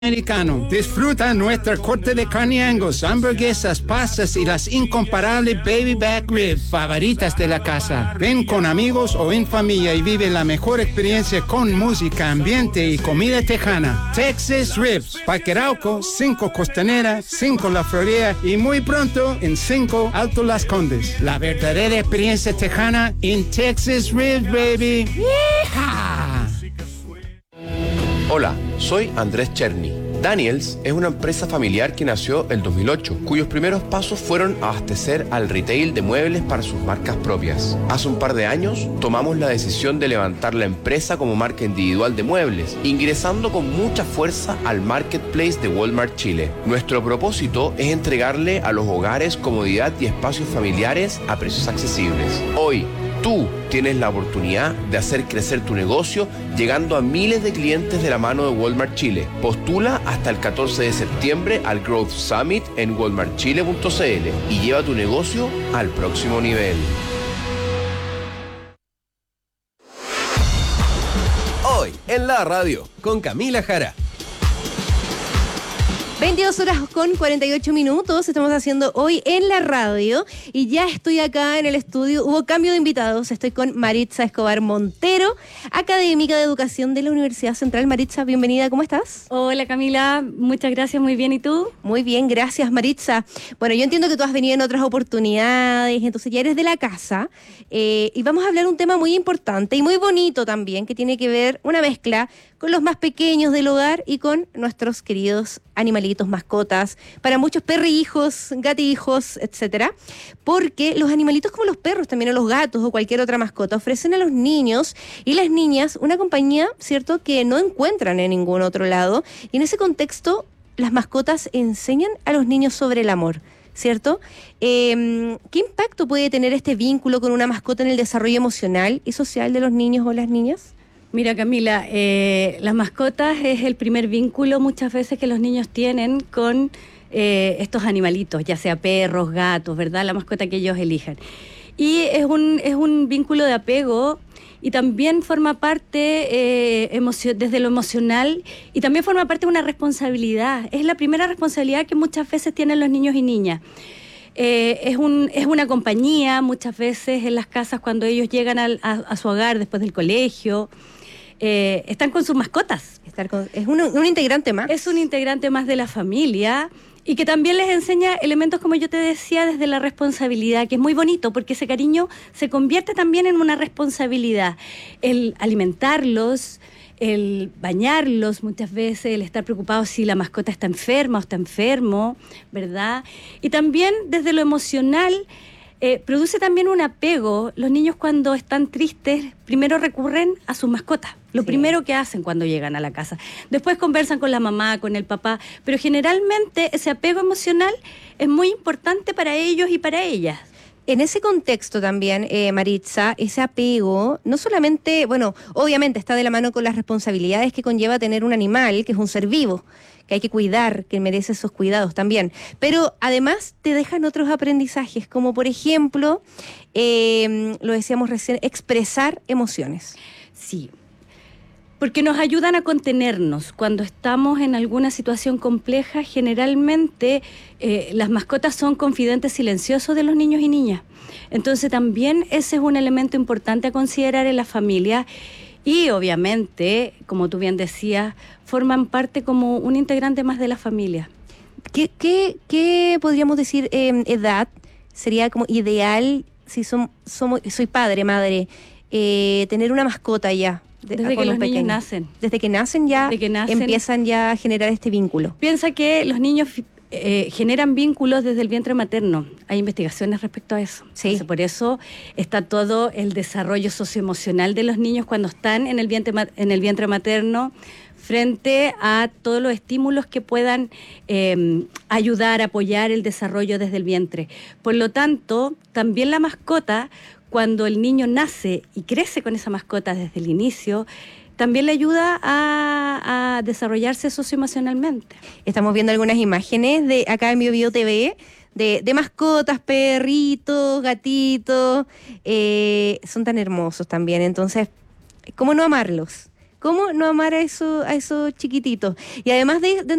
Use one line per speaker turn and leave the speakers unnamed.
Americano. Disfruta nuestra corte de carne Angus, hamburguesas, pastas y las incomparables baby back ribs favoritas de la casa. Ven con amigos o en familia y vive la mejor experiencia con música, ambiente y comida tejana. Texas Ribs, Parque Arauco, 5 Costanera, 5 La Florida y muy pronto en 5 Alto Las Condes. La verdadera experiencia tejana en Texas Ribs, baby. ¡Yeehaw!
Hola, soy Andrés Cherny. Daniels es una empresa familiar que nació el 2008, cuyos primeros pasos fueron abastecer al retail de muebles para sus marcas propias. Hace un par de años tomamos la decisión de levantar la empresa como marca individual de muebles, ingresando con mucha fuerza al marketplace de Walmart Chile. Nuestro propósito es entregarle a los hogares comodidad y espacios familiares a precios accesibles. Hoy, tú tienes la oportunidad de hacer crecer tu negocio llegando a miles de clientes de la mano de Walmart Chile. Postula hasta el 14 de septiembre al Growth Summit en walmartchile.cl y lleva tu negocio al próximo nivel.
Hoy en la radio con Camila Jara.
22 horas con 48 minutos estamos haciendo hoy en la radio y ya estoy acá en el estudio. Hubo cambio de invitados, estoy con Maritza Escobar Montero, académica de educación de la Universidad Central. Maritza, bienvenida, ¿cómo estás?
Hola Camila, muchas gracias, muy bien, ¿y tú?
Muy bien, gracias Maritza. Bueno, yo entiendo que tú has venido en otras oportunidades, entonces ya eres de la casa y vamos a hablar un tema muy importante y muy bonito también, que tiene que ver una mezcla con los más pequeños del hogar y con nuestros queridos animalitos, mascotas, para muchos perrijos, gatijos, etcétera, porque los animalitos como los perros, también o los gatos o cualquier otra mascota, ofrecen a los niños y las niñas una compañía, ¿cierto?, que no encuentran en ningún otro lado, y en ese contexto las mascotas enseñan a los niños sobre el amor, ¿cierto? ¿Qué impacto puede tener este vínculo con una mascota en el desarrollo emocional y social de los niños o las niñas?
Mira Camila, las mascotas es el primer vínculo muchas veces que los niños tienen con estos animalitos, ya sea perros, gatos, ¿verdad? La mascota que ellos elijan. Y es un vínculo de apego y también forma parte desde lo emocional y también forma parte de una responsabilidad. Es la primera responsabilidad que muchas veces tienen los niños y niñas. Es una compañía muchas veces en las casas cuando ellos llegan a su hogar después del colegio. Están con sus mascotas.
Es un integrante más.
Es un integrante más de la familia y que también les enseña elementos, como yo te decía, desde la responsabilidad, que es muy bonito porque ese cariño se convierte también en una responsabilidad. El alimentarlos, el bañarlos muchas veces, el estar preocupado si la mascota está enferma o está enfermo, ¿verdad? Y también desde lo emocional, produce también un apego. Los niños cuando están tristes, primero recurren a sus mascotas. Lo primero que hacen cuando llegan a la casa. Después conversan con la mamá, con el papá, pero generalmente ese apego emocional es muy importante para ellos y para ellas.
En ese contexto también, Maritza, ese apego, no solamente, bueno, obviamente está de la mano con las responsabilidades que conlleva tener un animal, que es un ser vivo, que hay que cuidar, que merece esos cuidados también. Pero además te dejan otros aprendizajes, como por ejemplo, lo decíamos recién, expresar emociones.
Sí, porque nos ayudan a contenernos. Cuando estamos en alguna situación compleja, generalmente las mascotas son confidentes silenciosos de los niños y niñas. Entonces también ese es un elemento importante a considerar en la familia. Y obviamente, como tú bien decías, forman parte como un integrante más de la familia.
¿Qué podríamos decir edad sería como ideal si soy padre, madre, tener una mascota ya?
Desde que los niños nacen.
Desde que nacen ya empiezan ya a generar este vínculo.
Piensa que los niños generan vínculos desde el vientre materno. Hay investigaciones respecto a eso.
Sí.
Entonces, por eso está todo el desarrollo socioemocional de los niños cuando están en el vientre materno, frente a todos los estímulos que puedan ayudar, apoyar el desarrollo desde el vientre. Por lo tanto, también la mascota, cuando el niño nace y crece con esa mascota desde el inicio, también le ayuda a desarrollarse socioemocionalmente.
Estamos viendo algunas imágenes de acá en BioBio TV de mascotas, perritos, gatitos, son tan hermosos también. Entonces, ¿cómo no amarlos? ¿Cómo no amar a esos chiquititos? Y además de